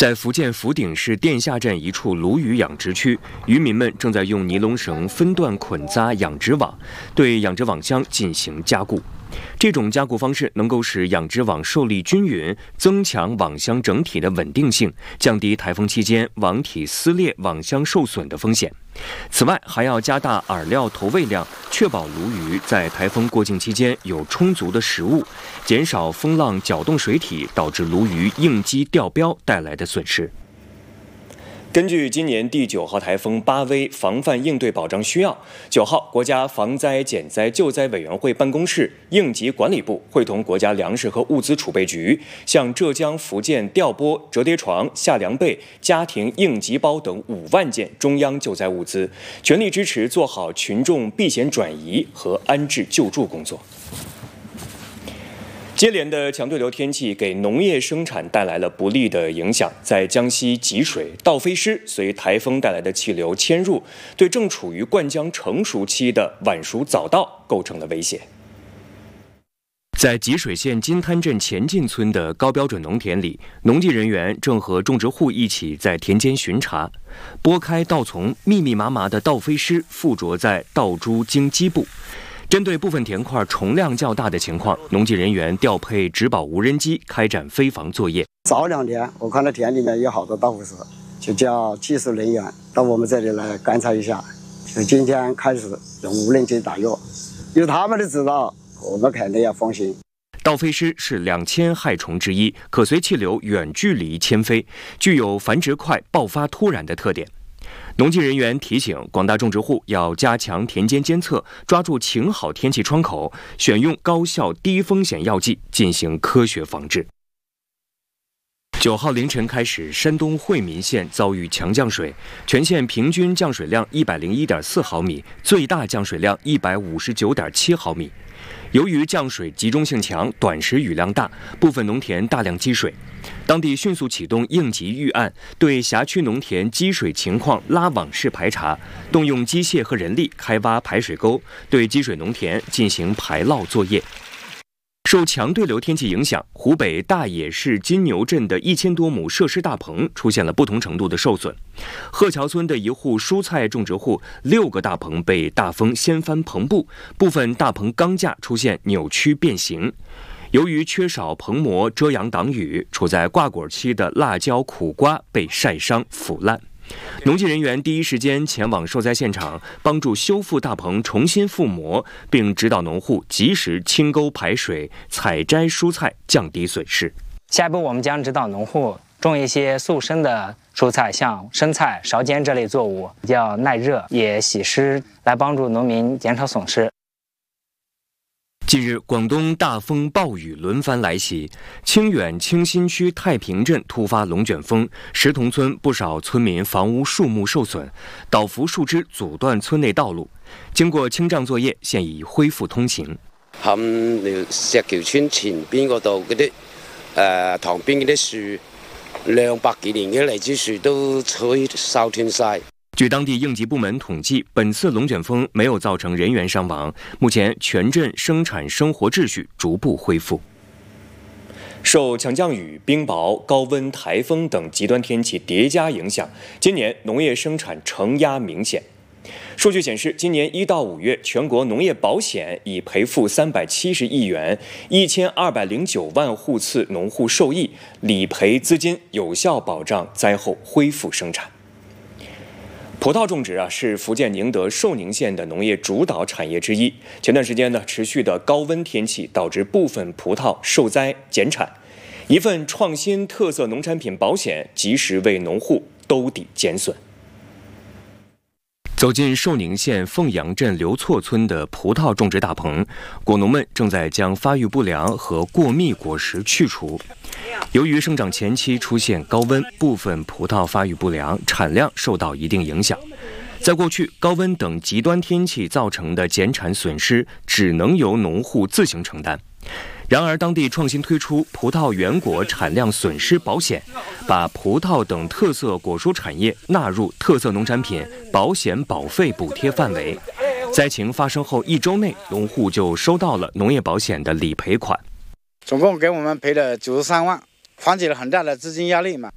在福建福鼎市店下镇一处鲈鱼养殖区，渔民们正在用尼龙绳分段捆扎养殖网，对养殖网箱进行加固。这种加固方式能够使养殖网受力均匀，增强网箱整体的稳定性，降低台风期间网体撕裂、网箱受损的风险。此外，还要加大饵料投喂量，确保鲈鱼在台风过境期间有充足的食物，减少风浪搅动水体导致鲈鱼应激掉标带来的损失。根据今年第9号台风巴威防范应对保障需要，9号国家防灾减灾救灾委员会办公室应急管理部会同国家粮食和物资储备局，向浙江、福建调拨折叠床、夏凉被、家庭应急包等5万件中央救灾物资，全力支持做好群众避险转移和安置救助工作。接连的强对流天气给农业生产带来了不利的影响，在江西吉水，倒飞虱随台风带来的气流迁入，对正处于灌浆成熟期的晚熟早稻构成了威胁。在吉水县金滩镇前进村的高标准农田里，农技人员正和种植户一起在田间巡查，拨开稻丛，密密麻麻的倒飞虱附着在稻株茎基部。针对部分田块虫量较大的情况，农技人员调配植保无人机开展飞防作业。 早2天，我看到田里面有好多倒飞虱，就叫技术人员到我们这里来观察一下。就今天开始用无人机打药，有他们的指导，我们肯定要放心。 倒飞虱是2000害虫之一，可随气流远距离迁飞，具有繁殖快、爆发突然的特点。农技人员提醒广大种植户要加强田间监测，抓住晴好天气窗口，选用高效低风险药剂进行科学防治。9号凌晨开始，山东惠民县遭遇强降水，全县平均降水量101.4毫米，最大降水量159.7毫米。由于降水集中性强，短时雨量大，部分农田大量积水，当地迅速启动应急预案，对辖区农田积水情况拉网式排查，动用机械和人力开挖排水沟，对积水农田进行排涝作业。受强对流天气影响，湖北大冶市金牛镇的1000多亩设施大棚出现了不同程度的受损。鹤桥村的一户蔬菜种植户6个大棚被大风掀翻棚部，部分大棚钢架出现扭曲变形。由于缺少棚膜遮阳挡雨，处在挂果期的辣椒、苦瓜被晒伤腐烂。农技人员第一时间前往受灾现场，帮助修复大棚重新覆膜，并指导农户及时清沟排水、采摘蔬菜，降低损失。 下一步，我们将指导农户种一些速生的蔬菜，像生菜、苕尖这类作物，比较耐热，也喜湿，来帮助农民减少损失。 近日，广东大风暴雨轮番来袭，清远清新区太平镇突发龙卷风，石同村不少村民房屋树木受损，倒伏树枝阻断村内道路。经过清障作业，现已恢复通行。 石橋村前邊嗰度嗰啲塘邊嗰啲樹，200幾年嘅荔枝樹都吹燒斷晒。 据当地应急部门统计，本次龙卷风没有造成人员伤亡，目前全镇生产生活秩序逐步恢复。受强降雨、冰雹、高温、台风等极端天气叠加影响，今年农业生产承压明显。数据显示，今年1到5月，全国农业保险已赔付370亿元，1209万户次农户受益，理赔资金有效保障灾后恢复生产。葡萄种植是福建宁德寿宁县的农业主导产业之一。前段时间持续的高温天气导致部分葡萄受灾减产，一份创新特色农产品保险及时为农户兜底减损。走进寿宁县凤阳镇刘厝村的葡萄种植大棚，果农们正在将发育不良和过密果实去除。由于生长前期出现高温，部分葡萄发育不良，产量受到一定影响。在过去，高温等极端天气造成的减产损失只能由农户自行承担。然而，当地创新推出葡萄原果产量损失保险，把葡萄等特色果蔬产业纳入特色农产品保险保费补贴范围。灾情发生后1周内，农户就收到了农业保险的理赔款。 总共给我们赔了93万，缓解了很大的资金压力嘛。